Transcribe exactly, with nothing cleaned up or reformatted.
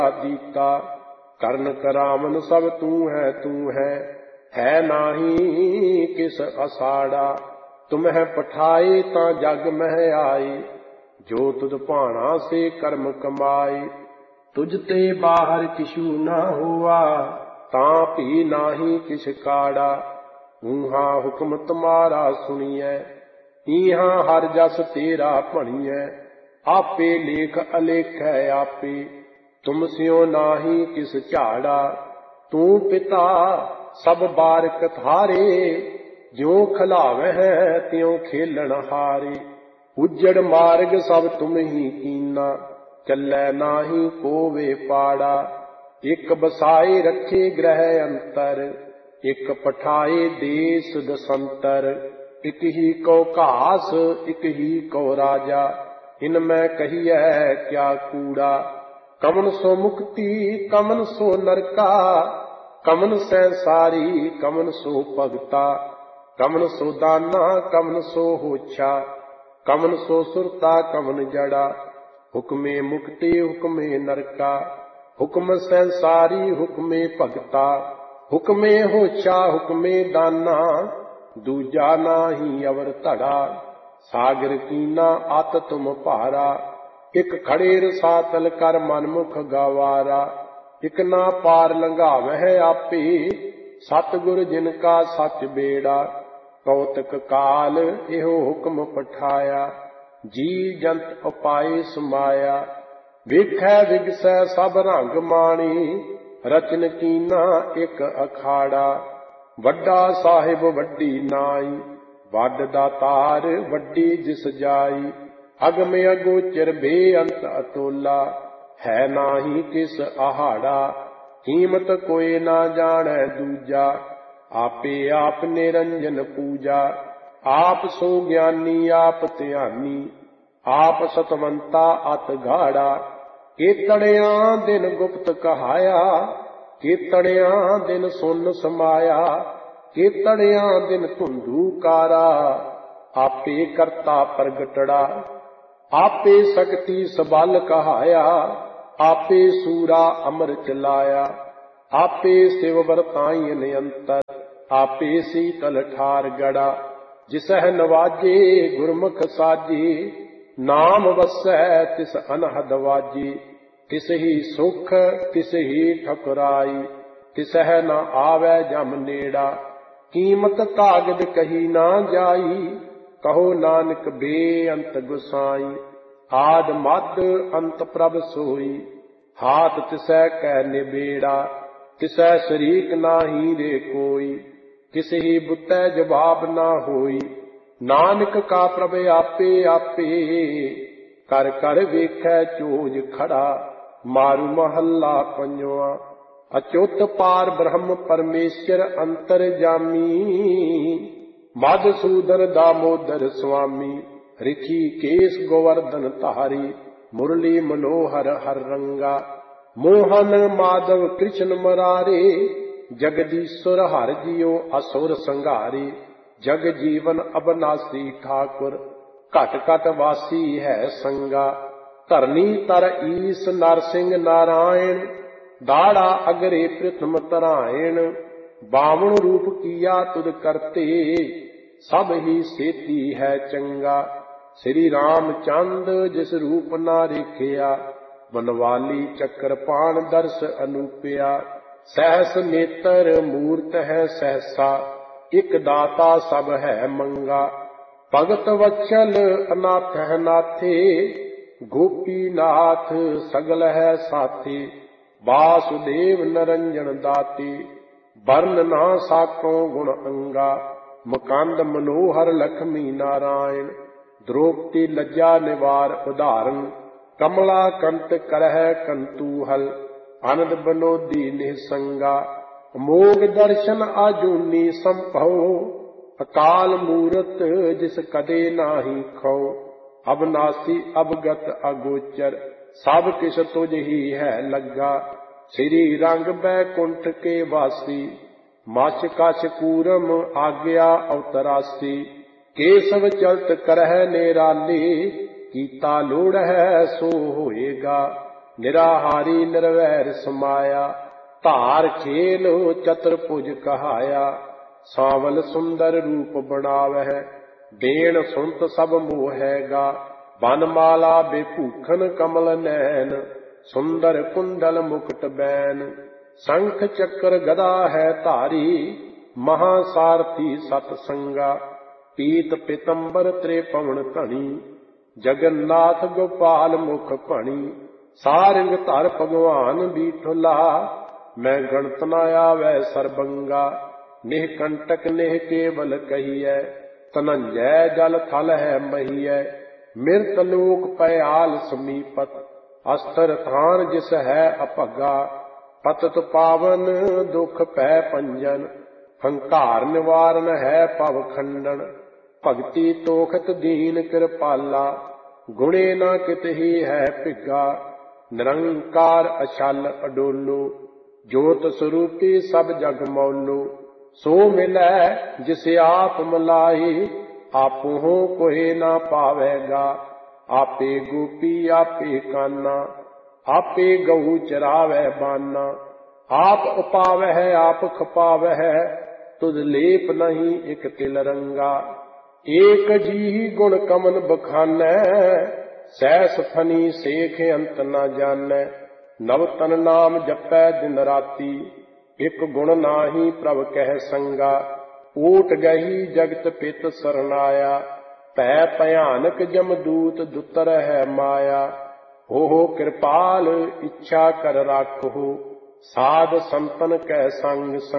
दीता। कर्ण करावन सब तू है तू है, है नाही किस असाड़ा। तुम्हें पठाए ता जग मह आई, जो तुझ भाणा से कर्म कमाई। तुझ ते बाहर किशु न हुआ, ता भी नाही किस काड़ा। ऊहा हुक्म तुम्हारा सुनिए, ईहा हर जस तेरा भणिए। आपे लेख अलेख है आपे, तुम स्यों नाही किस झाड़ा। तू पिता सब बारक थारे, ज्यों खिलावे है त्यों खेलन हारे। उजड़ मार्ग सब तुम ही कीना, चलै नाही कोवे पाड़ा। एक बसाए रखे ग्रह अंतर, एक पठाए देश दसंतर। एक ही को घास एक ही को राजा, इनमें कहिए क्या कूड़ा। कमन सो मुक्ति कमन सो नरका, कमन संसारी कमन सो भगता। कमन सो दाना कमन सो होछा, कमन सो सुरता कमन जड़ा। हुक्मे मुक्ति हुक्मे नरका, हुक्म संसारी हुक्मे भगता। हुक्मे होछा हुक्मे दाना, दूजा नाही अवर धड़ा। सागर कीना अत तुम भारा, एक खड़े रसातल कर मनमुख गवारा। एक ना पार लंघावह आपे, सतगुर जिनका सच बेड़ा। कौतक काल एहो हुक्म पठाया, जी जंत उपाय समाया। वेखै विगसै सब रंग माणी, रचन कीना एक अखाड़ा। वड्डा साहिब वड्डी नाई, वड दातार वड्डी जिस जाई। अगम अगोचर बेअंत अतोला, है नाही किस आहाड़ा। कीमत कोई ना जाने दूजा, आपे आप निरंजन पूजा। आप सो ज्ञानी आप ध्यानी, आप सतवंता अत गाड़ा। केतड़िया दिन गुप्त कहाया, केतड़िया दिन सुन समाया। केतड़िया दिन धुंधू कारा, आपे करता प्रगटड़ा। आपे शक्ति सबल कहाया, आपे सूरा अमर चलाया। आपे शिव वरताई नियंतर, आपे शीतल ठार गड़ा। जिसह नवाजे गुरमुख साजे, नाम वसै तिस अनहद वाजे। तिस ही सुख तिस ही ठकुराई, तिसह न आवे जम नेड़ा। कीमत कागद कही ना जाई, कहो नानक बेअंत गुसाई। आद मद अंत प्रभ सोई, हाथ तिसै कै निबेड़ा। तिसै शरीक नाही रे कोई, किस ही बुतै जवाब ना होई। नानक का प्रभ आपे आपे, कर कर वेखै चोज खड़ा। मारू महला पंजवा। अच्युत पार ब्रह्म परमेश्वर अंतर जामी, मधुसूदन दामोदर स्वामी। ऋषि केश गोवर्धन धारी, मुरली मनोहर हर रंगा। मोहन माधव कृष्ण मरारे, जगदीश्वर हर जियो असुर संघारे। जग जीवन अबनासी ठाकुर, घट घट वासी है संगा। धरनी तर ईस नरसिंह नारायण, दाड़ा अगरे प्रथम तरायण। बावन रूप किया तुद करते, सब ही सेती है चंगा। श्री राम चंद जिस रूप ना रेखिया, बनवाली चक्रपाण दर्श अनूपया। सहस नेत्र मूर्त है सहसा, एक दाता सब है मंगा। भगत वत्सल अनाथ है नाथे, गोपी नाथ सगल है साथे। वासुदेव नरंजन दाते, वर्ण ना साको गुण अंगा। मुकंद मनोहर लक्ष्मी नारायण, द्रौपदी लज्जा निवार उदाहरण। कमला कंत करह कंतूहल, आनंद बनोदी निसंगा। मोग दर्शन आजूनी संभव, अकाल मूरत जिस कदे नाही खो। अबनासी अवगत अगोचर, सब किस तुझ ही है लगा। श्री रंग बैकुंठ के वासी, मच कछ कूरम आज्ञा अवतरासी। केशव चलत करह निराले, कीता लोड़ है सो होएगा। निराहारी निर्वैर समाया। धार खेल चतुर्भुज कहाया, सांवल सुंदर रूप बनावह। देन सुनत सब मोहेगा, बनमाला बेभूखन कमल नैन। सुंदर कुंडल मुकुट बैन, शंख चक्र गदा है धारी। महासारथी सतसंगा, पीत पितंबर त्रिपवन धनी। जगन्नाथ गोपाल मुख भणी, सारंग धर भगवान बीठला। मैं गणत न आवै सरबंगा, निह कंटक निह केवल कहिए। धनंजय जल थल है महिए, मृत लोक पयाल समीपत। अस्तर थान जिस है अपगा, पतत पावन दुख पै पंजन। हंकार निवारण है पव खंडन, भगति तोखत दीन कृपाला। गुणे न कित ही है पिगा, निरंकार अछल अडोलो। जोत स्वरूपी सब जग मौलो, सो मिलै जिसे आप मिलाई। आपो हो कोई ना पावेगा, आपे गोपी आपे काना। आपे गऊ चरावै बाना, आप उपावह आप खपावह। तुझ लेप नहीं एक तिल रंगा, एक जी गुण कमन बखानै। सैस फनी सेख अंत न जानै, नव तन नाम जपै दिन राती। एक गुण नाही प्रभ कह संगा, ऊट गही जगत पित सरनाया। पै भयानक जमदूत दुतर है माया। हो हो कृपाल इच्छा कर राखो, साध संतन कै संग संग।